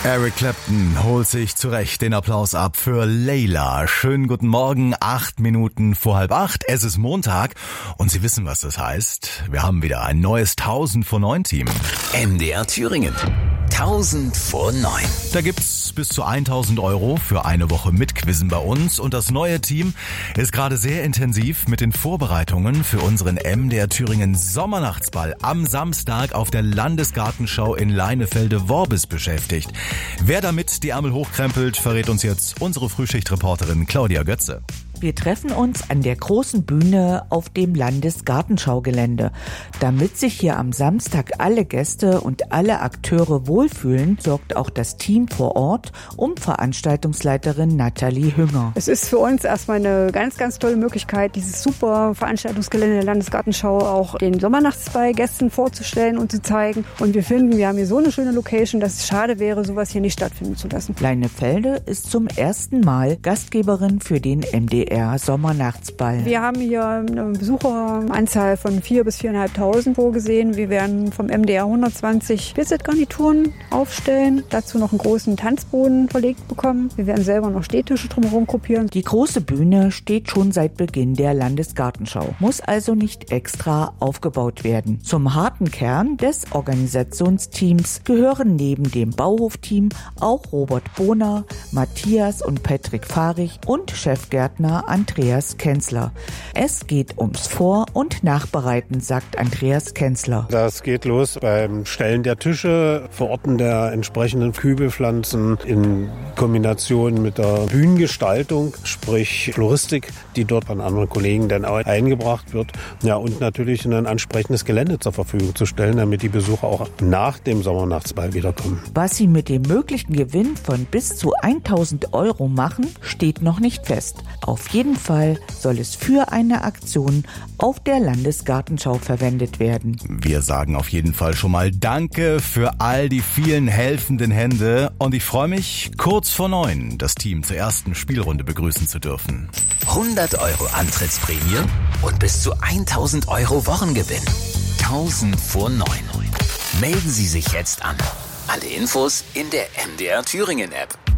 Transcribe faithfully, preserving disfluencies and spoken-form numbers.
Eric Clapton holt sich zu Recht den Applaus ab für Layla. Schönen guten Morgen, acht Minuten vor halb acht. Es ist Montag und Sie wissen, was das heißt. Wir haben wieder ein neues tausend vor neun Team. M D R Thüringen. tausend vor neun. Da gibt's bis zu tausend Euro für eine Woche Mitquizzen bei uns. Und das neue Team ist gerade sehr intensiv mit den Vorbereitungen für unseren M D R Thüringen Sommernachtsball am Samstag auf der Landesgartenschau in Leinefelde-Worbis beschäftigt. Wer damit die Ärmel hochkrempelt, verrät uns jetzt unsere Frühschichtreporterin Claudia Götze. Wir treffen uns an der großen Bühne auf dem Landesgartenschaugelände. Damit sich hier am Samstag alle Gäste und alle Akteure wohlfühlen, sorgt auch das Team vor Ort um Veranstaltungsleiterin Nathalie Hünger. Es ist für uns erstmal eine ganz, ganz tolle Möglichkeit, dieses super Veranstaltungsgelände der Landesgartenschau auch den Sommernachtsball-Gästen vorzustellen und zu zeigen. Und wir finden, wir haben hier so eine schöne Location, dass es schade wäre, sowas hier nicht stattfinden zu lassen. Leinefelde ist zum ersten Mal Gastgeberin für den M D R Sommernachtsball. Wir haben hier eine Besucheranzahl von vier bis viereinhalbtausend vorgesehen. Wir werden vom M D R hundertzwanzig Visit-Garnituren aufstellen, dazu noch einen großen Tanzboden verlegt bekommen. Wir werden selber noch Stehtische drumherum gruppieren. Die große Bühne steht schon seit Beginn der Landesgartenschau, muss also nicht extra aufgebaut werden. Zum harten Kern des Organisationsteams gehören neben dem Bauhofteam auch Robert Bohner, Matthias und Patrick Fahrig und Chefgärtner Andreas Kenzler. Es geht ums Vor- und Nachbereiten, sagt Andreas Kenzler. Das geht los beim Stellen der Tische, Verorten der entsprechenden Kübelpflanzen in Kombination mit der Bühnengestaltung, sprich Floristik, die dort von anderen Kollegen dann auch eingebracht wird. Ja, und natürlich ein ansprechendes Gelände zur Verfügung zu stellen, damit die Besucher auch nach dem Sommernachtsball wiederkommen. Was sie mit dem möglichen Gewinn von bis zu tausend Euro machen, steht noch nicht fest. Auf jeden Fall soll es für eine Aktion auf der Landesgartenschau verwendet werden. Wir sagen auf jeden Fall schon mal Danke für all die vielen helfenden Hände und ich freue mich, kurz vor neun das Team zur ersten Spielrunde begrüßen zu dürfen. hundert Euro Antrittsprämie und bis zu tausend Euro Wochengewinn. tausend vor neun. Melden Sie sich jetzt an. Alle Infos in der M D R Thüringen App.